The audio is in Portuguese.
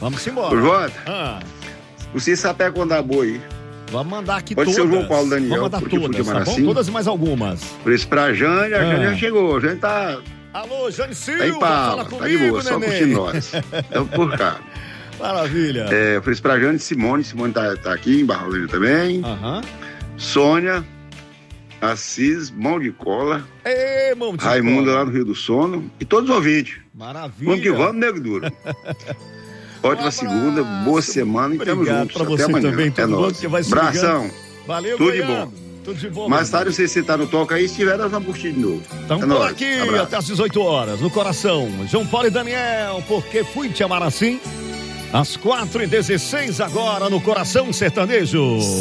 Vamos embora. Ô, Jota, você sabe quando a boa aí. Vamos mandar aqui Pode todas. ser o João Paulo Daniel, vamos mandar porque todas, foi de tá bom? Maracinho. Todas e mais algumas. Por isso pra Jane, a Jane já chegou. A Jane tá Alô, Jane Silva, tá em pau, fala tá comigo, de boa, só neném. curtindo nós. Então, por cá. Maravilha. Por isso pra Jane, Simone tá aqui em Barrolina também. Sônia, Assis, Mão de Cola. Ei, Mão de Raimundo Cola. lá no Rio do Sono. E todos os ouvintes. Maravilha. Vamos que vamos, nego duro. Ótima segunda, boa semana e tamo juntos. Pra Até você amanhã. também, tudo bom, nóis. que vai se Abração. ligando. Valeu, tudo de Goiano. bom. Tudo de bom. Mais tarde você tá no toque aí, se tiver, nós vamos curtir de novo. Estamos É por nóis. aqui Abraço. até às 18 horas, no coração. João Paulo e Daniel, porque fui te amar assim. Às 4h16 agora, no Coração Sertanejo.